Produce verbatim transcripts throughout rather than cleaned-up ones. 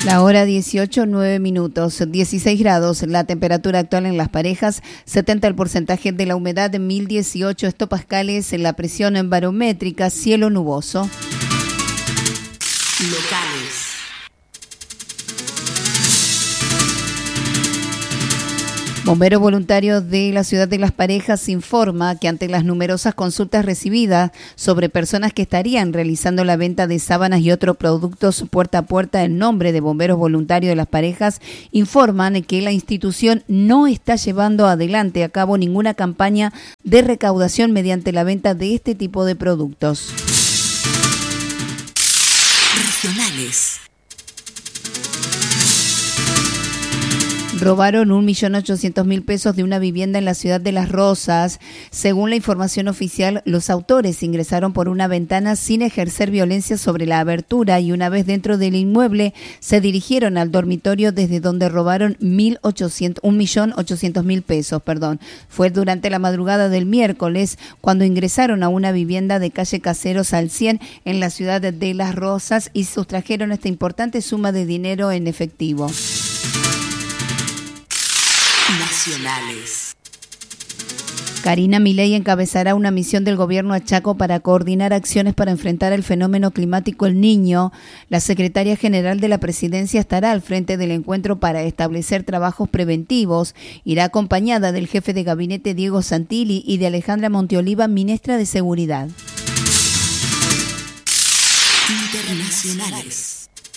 La hora dieciocho, nueve minutos, dieciséis grados, la temperatura actual en Las Parejas, setenta el porcentaje de la humedad, mil dieciocho hectopascales, la presión en barométrica, cielo nuboso. Locales. Bombero voluntario de la ciudad de Las Parejas informa que ante las numerosas consultas recibidas sobre personas que estarían realizando la venta de sábanas y otros productos puerta a puerta en nombre de Bomberos Voluntarios de Las Parejas, informan que la institución no está llevando adelante a cabo ninguna campaña de recaudación mediante la venta de este tipo de productos. Regionales. Robaron un millón ochocientos mil pesos de una vivienda en la ciudad de Las Rosas. Según la información oficial, los autores ingresaron por una ventana sin ejercer violencia sobre la abertura y una vez dentro del inmueble se dirigieron al dormitorio desde donde robaron un millón ochocientos mil pesos. Perdón. Fue durante la madrugada del miércoles cuando ingresaron a una vivienda de calle Caseros al cien en la ciudad de Las Rosas y sustrajeron esta importante suma de dinero en efectivo. Nacionales. Karina Milei encabezará una misión del gobierno a Chaco para coordinar acciones para enfrentar el fenómeno climático El Niño. La secretaria general de la presidencia estará al frente del encuentro para establecer trabajos preventivos. Irá acompañada del jefe de gabinete Diego Santilli y de Alejandra Monteoliva, ministra de Seguridad. Internacionales.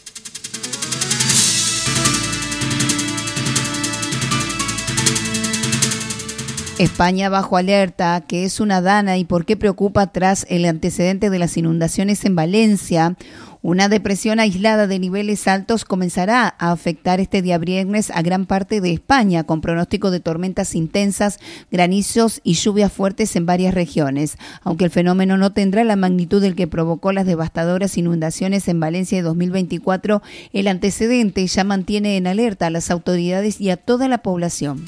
España bajo alerta, ¿qué es una dana y por qué preocupa tras el antecedente de las inundaciones en Valencia? Una depresión aislada de niveles altos comenzará a afectar este día viernes a gran parte de España, con pronóstico de tormentas intensas, granizos y lluvias fuertes en varias regiones. Aunque el fenómeno no tendrá la magnitud del que provocó las devastadoras inundaciones en Valencia de dos mil veinticuatro, el antecedente ya mantiene en alerta a las autoridades y a toda la población.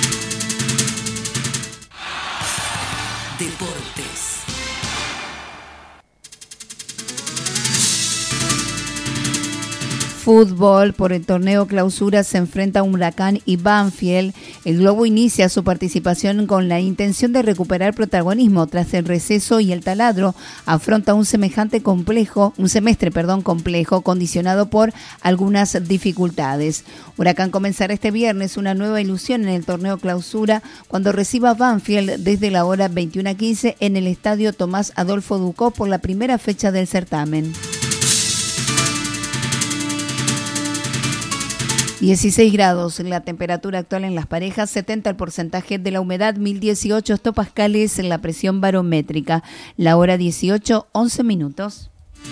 Deportes. Fútbol, por el torneo Clausura se enfrenta a Huracán y Banfield. El Globo inicia su participación con la intención de recuperar protagonismo tras el receso y el taladro. Afronta un semejante complejo, un semestre, perdón, complejo, condicionado por algunas dificultades. Huracán comenzará este viernes una nueva ilusión en el torneo Clausura cuando reciba a Banfield desde la hora veintiuno a quince en el estadio Tomás Adolfo Ducó por la primera fecha del certamen. dieciséis grados la temperatura actual en Las Parejas, setenta el porcentaje de la humedad, mil dieciocho hectopascales en la presión barométrica. La hora dieciocho, once minutos.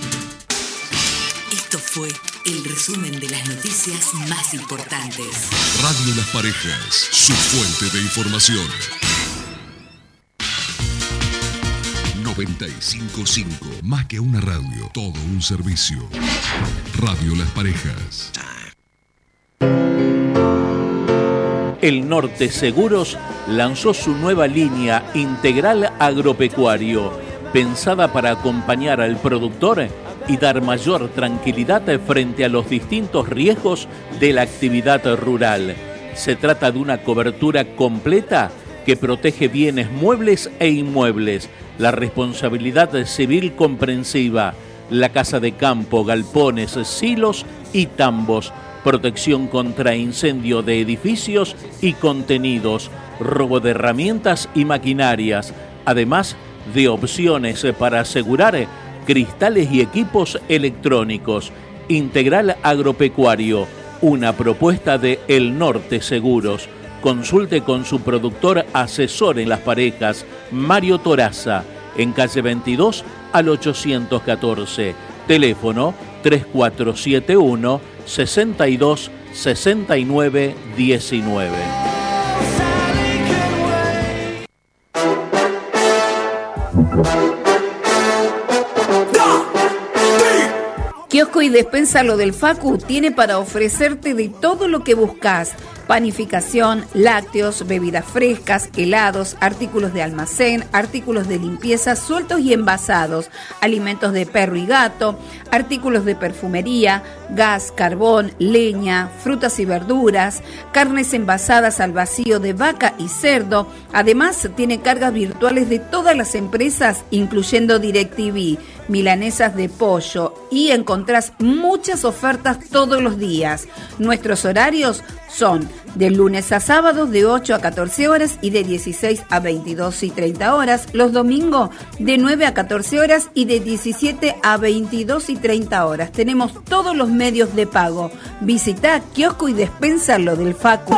Esto fue el resumen de las noticias más importantes. Radio Las Parejas, su fuente de información. noventa y cinco punto cinco, más que una radio, todo un servicio. Radio Las Parejas. El Norte Seguros lanzó su nueva línea Integral Agropecuario, pensada para acompañar al productor y dar mayor tranquilidad frente a los distintos riesgos de la actividad rural. Se trata de una cobertura completa que protege bienes muebles e inmuebles, la responsabilidad civil comprensiva, la casa de campo, galpones, silos y tambos, protección contra incendio de edificios y contenidos, robo de herramientas y maquinarias, además de opciones para asegurar cristales y equipos electrónicos. Integral Agropecuario, una propuesta de El Norte Seguros. Consulte con su productor asesor en Las Parejas, Mario Toraza, en calle veintidós al ochocientos catorce. Teléfono tres cuatro siete uno, sesenta y dos, sesenta y nueve, diecinueve. Kiosco y Despensa Lo del Facu tiene para ofrecerte de todo lo que buscas. panificación, lácteos, bebidas frescas, helados, artículos de almacén, artículos de limpieza sueltos y envasados, alimentos de perro y gato, artículos de perfumería, gas, carbón, leña, frutas y verduras, carnes envasadas al vacío de vaca y cerdo. Además, tiene cargas virtuales de todas las empresas, incluyendo DirecTV, milanesas de pollo, y encontrás muchas ofertas todos los días. Nuestros horarios son de lunes a sábados de ocho a catorce horas y de dieciséis a veintidós y treinta horas. Los domingos de nueve a catorce horas y de diecisiete a veintidós y treinta horas. Tenemos todos los medios de pago. Visita Kiosco y Despensa Lo del Facu.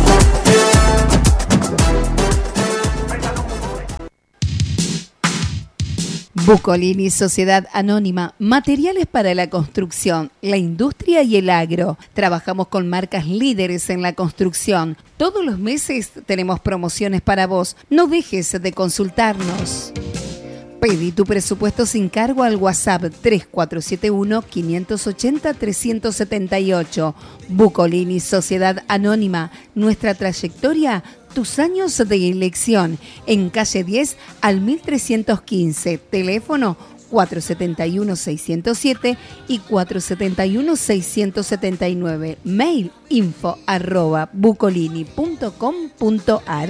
Bucolini, Sociedad Anónima, materiales para la construcción, la industria y el agro. Trabajamos con marcas líderes en la construcción. Todos los meses tenemos promociones para vos. No dejes de consultarnos. Pedí tu presupuesto sin cargo al WhatsApp tres cuatro siete uno, cinco ocho cero, tres siete ocho. Bucolini, Sociedad Anónima. Nuestra trayectoria, tus años de elección. En calle diez al mil trescientos quince. Teléfono cuatro siete uno, seis cero siete y cuatro siete uno, seis siete nueve. Mail info arroba bucolini punto com punto ar.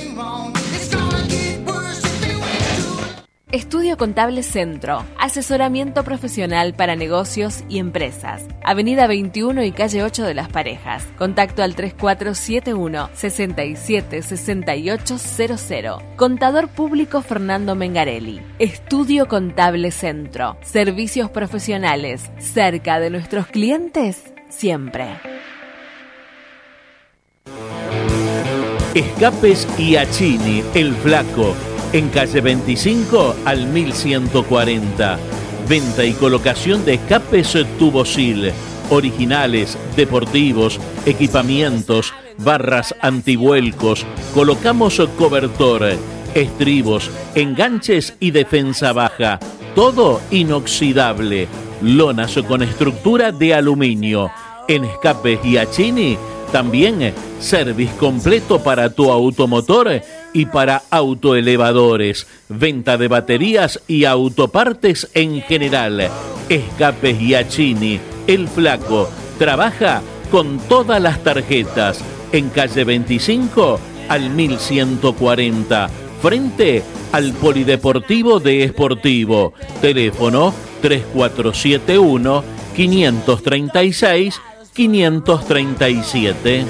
Estudio Contable Centro, asesoramiento profesional para negocios y empresas. Avenida veintiuno y calle ocho de Las Parejas. Contacto al tres cuatro siete uno, seis siete, seis ocho cero cero. Contador público Fernando Mengarelli. Estudio Contable Centro. Servicios profesionales cerca de nuestros clientes siempre. Escapes Iachini, El Flaco. En calle veinticinco al mil ciento cuarenta. Venta y colocación de escapes Tubosil, originales, deportivos, equipamientos, barras antivuelcos. Colocamos cobertor, estribos, enganches y defensa baja. Todo inoxidable. Lonas con estructura de aluminio. En Escapes Iachini también service completo para tu automotor y para autoelevadores. Venta de baterías y autopartes en general. Escapes Iachini, El Flaco. Trabaja con todas las tarjetas. En calle veinticinco al mil ciento cuarenta. Frente al Polideportivo de Esportivo. Teléfono tres cuatro siete uno, cinco tres seis, cinco tres siete.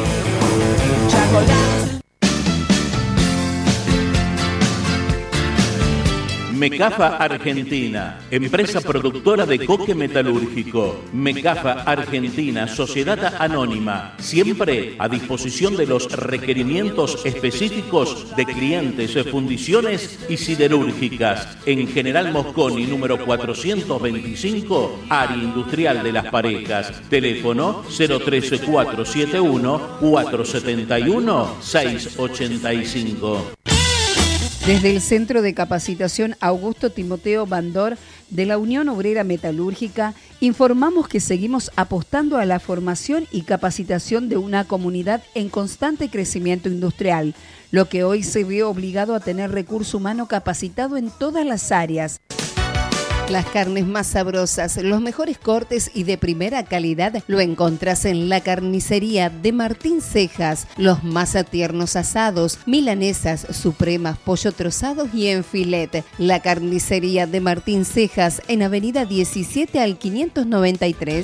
Mecafa Argentina, empresa productora de coque metalúrgico. Mecafa Argentina, Sociedad Anónima, siempre a disposición de los requerimientos específicos de clientes, fundiciones y siderúrgicas. En General Mosconi, número cuatrocientos veinticinco, área industrial de Las Parejas. Teléfono cero tres cuatro siete uno, cuatro siete uno, seis ocho cinco. Desde el Centro de Capacitación Augusto Timoteo Bandor de la Unión Obrera Metalúrgica, informamos que seguimos apostando a la formación y capacitación de una comunidad en constante crecimiento industrial, lo que hoy se ve obligado a tener recurso humano capacitado en todas las áreas. Las carnes más sabrosas, los mejores cortes y de primera calidad lo encontrás en la carnicería de Martín Cejas. Los más tiernos asados, milanesas, supremas, pollo trozados y en filet. La carnicería de Martín Cejas en avenida diecisiete al quinientos noventa y tres.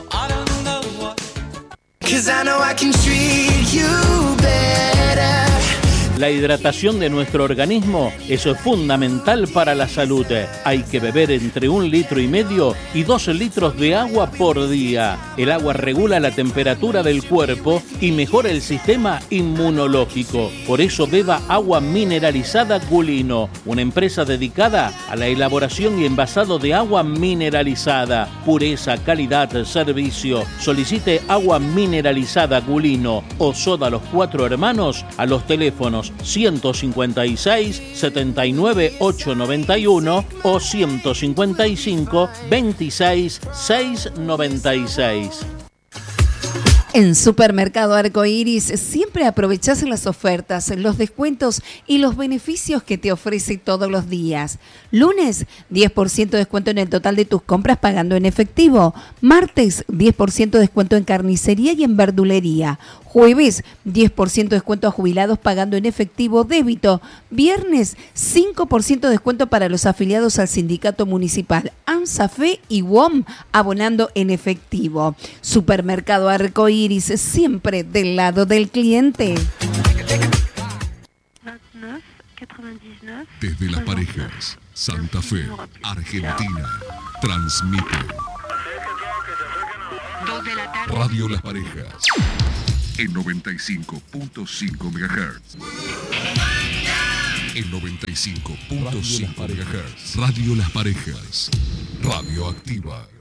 La hidratación de nuestro organismo es fundamental para la salud. Hay que beber entre un litro y medio y dos litros de agua por día. El agua regula la temperatura del cuerpo y mejora el sistema inmunológico. Por eso beba agua mineralizada Gulino, una empresa dedicada a la elaboración y envasado de agua mineralizada. Pureza, calidad, servicio. Solicite agua mineralizada Gulino o soda Los Cuatro Hermanos a los teléfonos ciento cincuenta y seis, setenta y nueve, ochocientos noventa y uno o ciento cincuenta y cinco, veintiséis, seiscientos noventa y seis. En Supermercado Arcoiris siempre aprovechás las ofertas, los descuentos y los beneficios que te ofrece todos los días. Lunes, diez por ciento de descuento en el total de tus compras pagando en efectivo. Martes, diez por ciento de descuento en carnicería y en verdulería. Jueves, diez por ciento de descuento a jubilados pagando en efectivo débito. Viernes, cinco por ciento de descuento para los afiliados al sindicato municipal AMSAFE y W O M abonando en efectivo. Supermercado Arcoiris, siempre del lado del cliente. Desde Las Parejas, Santa Fe, Argentina, transmite Radio Las Parejas en noventa y cinco punto cinco megahertz. En noventa y cinco punto cinco megahertz. Radio Las Parejas, radioactiva.